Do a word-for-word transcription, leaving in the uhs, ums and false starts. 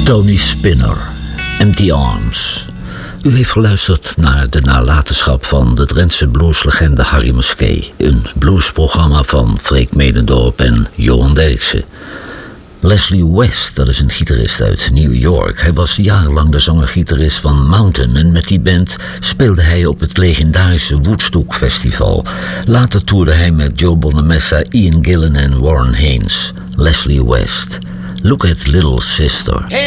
Tony Spinner, Empty Arms. U heeft geluisterd naar de nalatenschap van de Drentse blueslegende Harry Muskee. Een bluesprogramma van Freek Medendorp en Johan Derksen. Leslie West, dat is een gitarist uit New York. Hij was jarenlang de zanger-gitarist van Mountain en met die band speelde hij op het legendarische Woodstock Festival. Later toerde hij met Joe Bonamessa, Ian Gillan en Warren Haynes. Leslie West. Look at Little Sister.